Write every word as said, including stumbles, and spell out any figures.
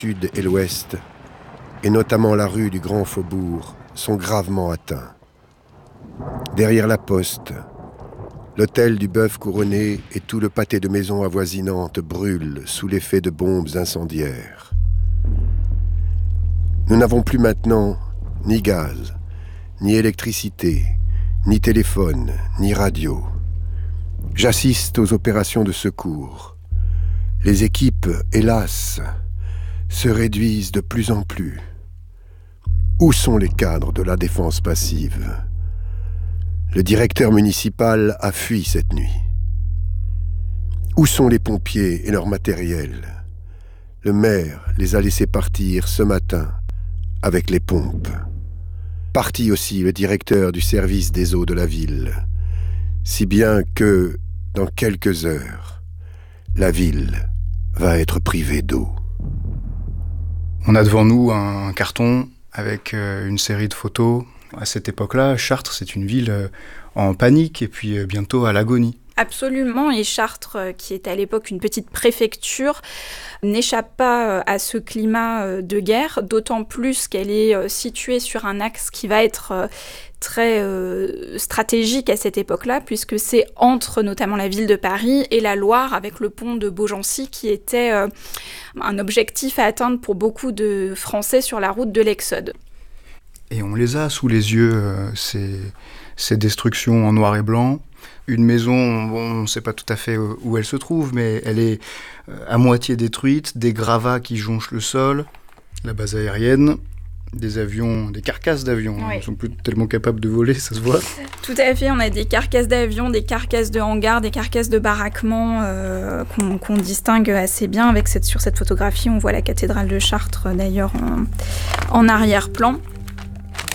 Sud et l'Ouest, et notamment la rue du Grand Faubourg, sont gravement atteints. Derrière la poste, l'hôtel du Bœuf Couronné et tout le pâté de maisons avoisinantes brûlent sous l'effet de bombes incendiaires. Nous n'avons plus maintenant ni gaz, ni électricité, ni téléphone, ni radio. J'assiste aux opérations de secours. Les équipes, hélas, se réduisent de plus en plus. Où sont les cadres de la défense passive ? Le directeur municipal a fui cette nuit. Où sont les pompiers et leur matériel ? Le maire les a laissés partir ce matin avec les pompes. Parti aussi le directeur du service des eaux de la ville, si bien que, dans quelques heures, la ville va être privée d'eau. On a devant nous un carton avec une série de photos. À cette époque-là, Chartres, c'est une ville en panique et puis bientôt à l'agonie. Absolument, et Chartres, qui était à l'époque une petite préfecture, n'échappe pas à ce climat de guerre, d'autant plus qu'elle est située sur un axe qui va être très euh, stratégique à cette époque-là, puisque c'est entre notamment la ville de Paris et la Loire, avec le pont de Beaugency, qui était euh, un objectif à atteindre pour beaucoup de Français sur la route de l'Exode. Et on les a sous les yeux, euh, ces, ces destructions en noir et blanc. Une maison, bon, on ne sait pas tout à fait où elle se trouve, mais elle est à moitié détruite, des gravats qui jonchent le sol, la base aérienne, des avions, des carcasses d'avions. Oui. Ils ne sont plus tellement capables de voler, ça se voit. Tout à fait, on a des carcasses d'avions, des carcasses de hangars, des carcasses de baraquements euh, qu'on, qu'on distingue assez bien. Avec cette, sur cette photographie, on voit la cathédrale de Chartres, d'ailleurs, en, en arrière-plan.